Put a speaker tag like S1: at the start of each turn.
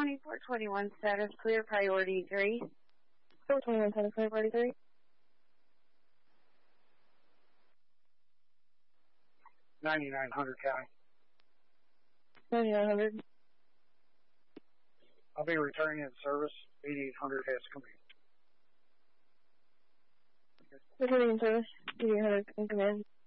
S1: County, 421 status clear, priority 3.
S2: 421 status clear, priority 3.
S3: 9900 County.
S2: 9900.
S3: I'll be returning in service. 8800 has come in.
S2: Returning in service. 8800 can come in.